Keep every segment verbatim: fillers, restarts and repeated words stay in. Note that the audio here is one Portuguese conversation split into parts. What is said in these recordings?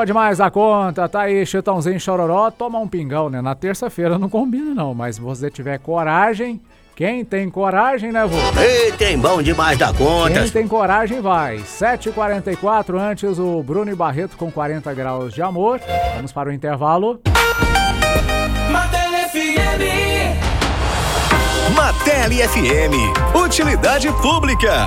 Boa demais a conta, tá aí, Chitãozinho Chororó, toma um pingão, né? Na terça-feira não combina não, mas se você tiver coragem, quem tem coragem, né, vô? Ei, tem bom demais da conta. Quem tem coragem vai. sete e quarenta e quatro, antes o Bruno e Barreto com quarenta graus de amor. Vamos para o intervalo. Martelo F M. Martelo F M, utilidade pública.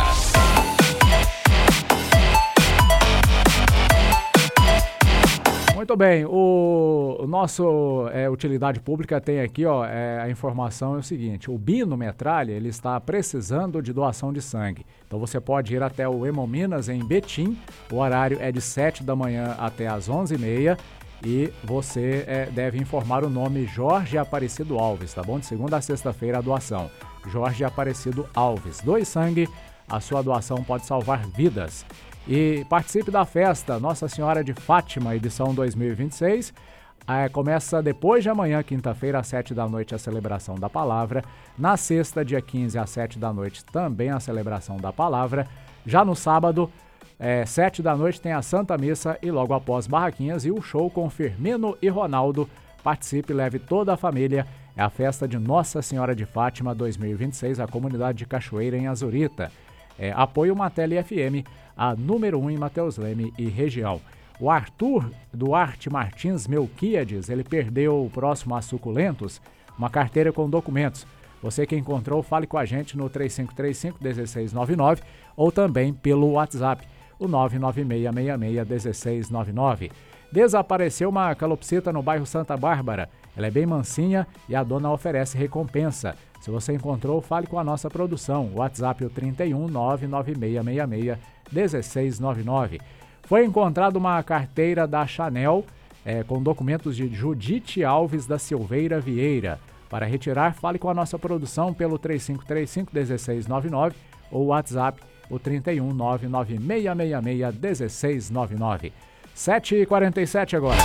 Muito bem, o, o nosso é, utilidade pública tem aqui, ó, é, a informação é o seguinte: o Bino Metralha, ele está precisando de doação de sangue. Então você pode ir até o Hemominas em Betim, o horário é de sete da manhã até as onze e meia e você é, deve informar o nome Jorge Aparecido Alves, tá bom? De segunda a sexta-feira a doação. Jorge Aparecido Alves, doe sangue, a sua doação pode salvar vidas. E participe da festa Nossa Senhora de Fátima, edição dois mil e vinte e seis. É, começa depois de amanhã, quinta-feira, às sete da noite, a celebração da palavra. Na sexta, dia quinze, às sete da noite, também a celebração da palavra. Já no sábado, é, sete da noite, tem a Santa Missa e logo após barraquinhas e o show com Firmino e Ronaldo. Participe, leve toda a família. É a festa de Nossa Senhora de Fátima dois mil e vinte e seis, a comunidade de Cachoeira, em Azurita. É, apoio Martelo F M, a número um em Mateus Leme e região. O Arthur Duarte Martins Melquiades, ele perdeu o próximo a Suculentos, uma carteira com documentos. Você que encontrou, fale com a gente no três cinco três cinco, um seis nove nove ou também pelo WhatsApp, o nove nove seis seis seis, um seis nove nove. Desapareceu uma calopsita no bairro Santa Bárbara. Ela é bem mansinha e a dona oferece recompensa. Se você encontrou, fale com a nossa produção. O WhatsApp é o trinta e um, nove nove seis seis seis, um seis nove nove. Foi encontrada uma carteira da Chanel é, com documentos de Judite Alves da Silveira Vieira. Para retirar, fale com a nossa produção pelo três cinco três cinco, um seis nove nove ou o WhatsApp o trinta e um, nove nove seis seis seis, um seis nove nove. sete e quarenta e sete agora.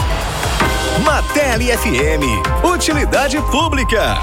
Martelo F M, utilidade pública.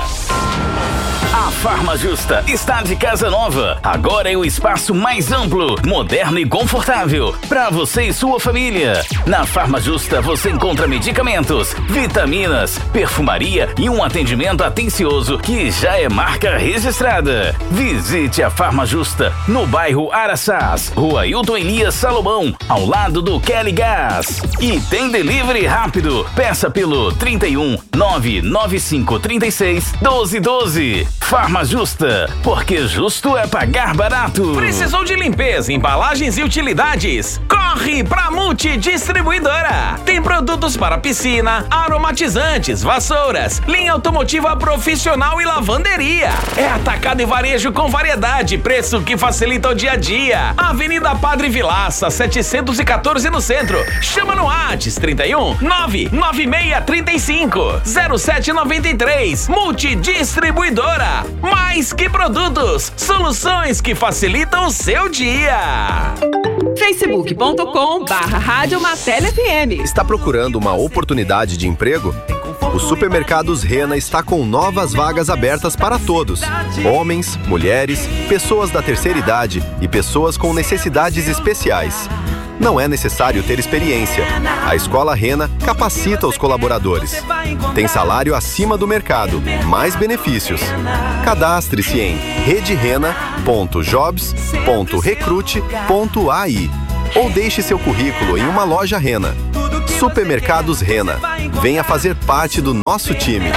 A Farma Justa está de casa nova. Agora é o espaço mais amplo, moderno e confortável para você e sua família. Na Farma Justa você encontra medicamentos, vitaminas, perfumaria e um atendimento atencioso que já é marca registrada. Visite a Farma Justa no bairro Araçás, Rua Hilton Elias Salomão, ao lado do Kelly Gás. E tem delivery rápido. Peça pelo trinta e um, nove nove cinco três seis, doze doze. Farma Justa, porque justo é pagar barato. Precisou de limpeza, embalagens e utilidades? Corre pra Multidistribuidora. Tem produtos para piscina, aromatizantes, vassouras, linha automotiva profissional e lavanderia. É atacado e varejo com variedade, preço que facilita o dia a dia. Avenida Padre Vilaça, setecentos e quatorze no centro. Chama no WhatsApp trinta e um, nove nove seis três cinco, zero sete nove três. Multidistribuidora. Mais que produtos, soluções que facilitam o seu dia. facebook ponto com barra Rádio Martelo F M. Está procurando uma oportunidade de emprego? O Supermercados Rena está com novas vagas abertas para todos. Homens, mulheres, pessoas da terceira idade e pessoas com necessidades especiais. Não é necessário ter experiência. A Escola Rena capacita os colaboradores. Tem salário acima do mercado, mais benefícios. Cadastre-se em rede rena ponto jobs ponto recrute ponto a i ou deixe seu currículo em uma loja Rena. Supermercados Rena. Venha fazer parte do nosso time.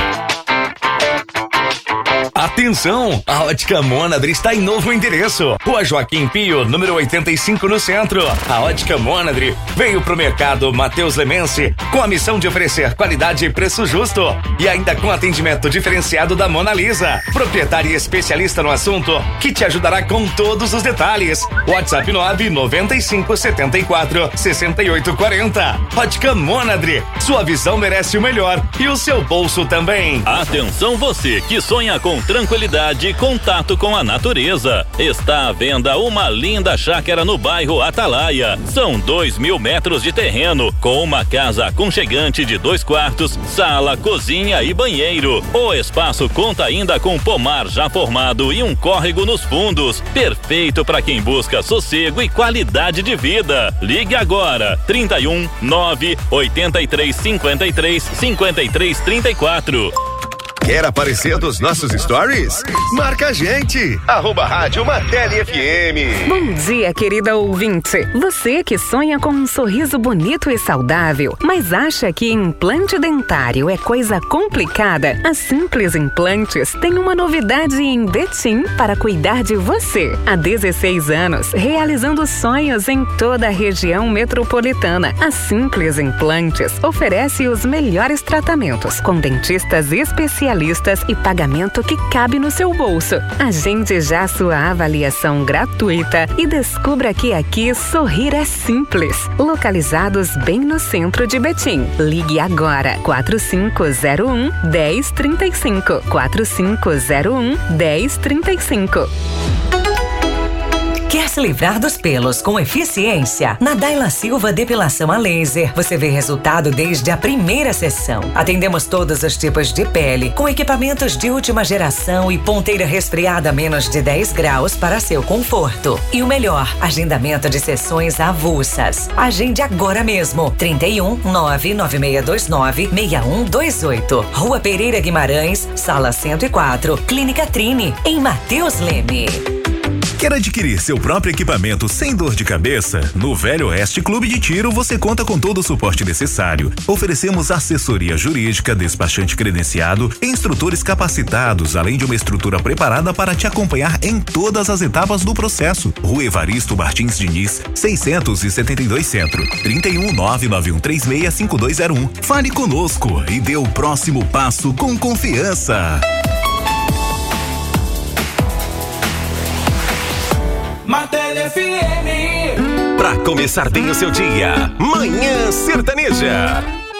Atenção! A Ótica Mônadre está em novo endereço. Rua Joaquim Pio, número oitenta e cinco, no centro. A Ótica Mônadre veio pro mercado Mateus Lemense com a missão de oferecer qualidade e preço justo. E ainda com atendimento diferenciado da Mona Lisa, proprietária e especialista no assunto, que te ajudará com todos os detalhes. WhatsApp nove nove cinco sete quatro, seis oito quatro zero. Ótica Mônadre. Sua visão merece o melhor e o seu bolso também. Atenção você que sonha com tranquilidade e contato com a natureza. Está à venda uma linda chácara no bairro Atalaia. São dois mil metros de terreno, com uma casa aconchegante de dois quartos, sala, cozinha e banheiro. O espaço conta ainda com pomar já formado e um córrego nos fundos, perfeito para quem busca sossego e qualidade de vida. Ligue agora, trinta e um, nove, oitenta e três, cinquenta e três, cinquenta e três, trinta e quatro. Quer aparecer dos nossos stories? Marca a gente! Arroba Rádio Martelli F M. Bom dia, querida ouvinte. Você que sonha com um sorriso bonito e saudável, mas acha que implante dentário é coisa complicada? A Simples Implantes tem uma novidade em Betim para cuidar de você. Há dezesseis anos, realizando sonhos em toda a região metropolitana. A Simples Implantes oferece os melhores tratamentos com dentistas especialistas e pagamento que cabe no seu bolso. Agende já sua avaliação gratuita e descubra que aqui sorrir é simples. Localizados bem no centro de Betim. Ligue agora, quatro cinco zero um, um zero três cinco, quatro cinco zero um, um zero três cinco. Quer se livrar dos pelos com eficiência? Na Daila Silva Depilação a Laser, você vê resultado desde a primeira sessão. Atendemos todos os tipos de pele, com equipamentos de última geração e ponteira resfriada a menos de dez graus para seu conforto. E o melhor, agendamento de sessões avulsas. Agende agora mesmo. trinta e um, nove nove seis dois nove, seis um dois oito. Rua Pereira Guimarães, Sala cento e quatro, Clínica Trini, em Mateus Leme. Quer adquirir seu próprio equipamento sem dor de cabeça? No Velho Oeste Clube de Tiro você conta com todo o suporte necessário. Oferecemos assessoria jurídica, despachante credenciado e instrutores capacitados, além de uma estrutura preparada para te acompanhar em todas as etapas do processo. Rua Evaristo Martins Diniz, seiscentos e setenta e dois Centro, trinta e um, nove nove um três seis, cinco dois zero um. Fale conosco e dê o próximo passo com confiança. Martelli F M. Pra começar bem o seu dia, Manhã Sertaneja.